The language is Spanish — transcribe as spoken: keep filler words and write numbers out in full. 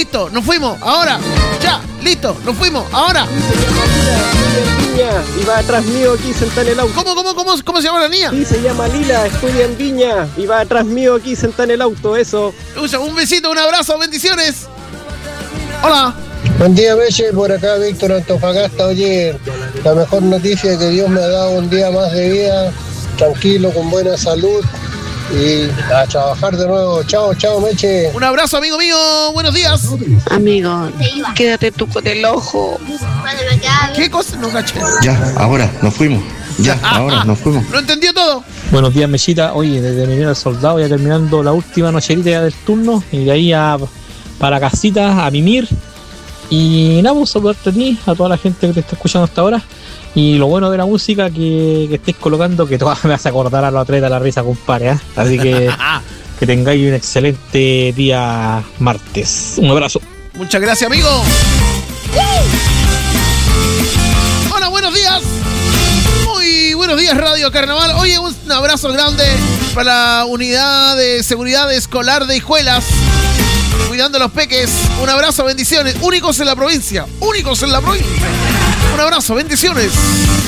listo, nos fuimos, ahora, ya, listo, nos fuimos, ahora. Niña, y va atrás mío aquí sentada en el auto. ¿Cómo, cómo, cómo, cómo se llama la niña? Sí, se llama Lila, estudia en Viña y va atrás mío aquí sentada en el auto, eso. Un besito, un abrazo, bendiciones. Hola. Buen día, Meche, por acá Víctor Antofagasta. Oye, la mejor noticia es que Dios me ha dado un día más de vida, tranquilo, con buena salud y a trabajar de nuevo. Chao, chao, Meche. Un abrazo, amigo mío, buenos días. Amigo, quédate tú con el ojo. ¿Qué cosa? No caché. Ya, ahora, nos fuimos. Ya, ah, ahora, ah, nos fuimos. ¿Lo entendió todo? Buenos días, Mechita. Oye, desde Minero al Soldado ya terminando la última nocherita ya del turno y de ahí a, para casita a mimir. Y nada, pues saludarte a ti, a toda la gente que te está escuchando hasta ahora. Y lo bueno de la música que, que estés colocando, que todas me vas a acordar a los atletas de la risa, compadre, ¿eh? Así que que tengáis un excelente día martes. Un abrazo. Muchas gracias, amigo. Hola, buenos días. Muy buenos días, Radio Carnaval. Oye, un abrazo grande para la unidad de seguridad escolar de Hijuelas. Cuidando a los peques. Un abrazo, bendiciones. Únicos en la provincia. Únicos en la provincia. Un abrazo, bendiciones.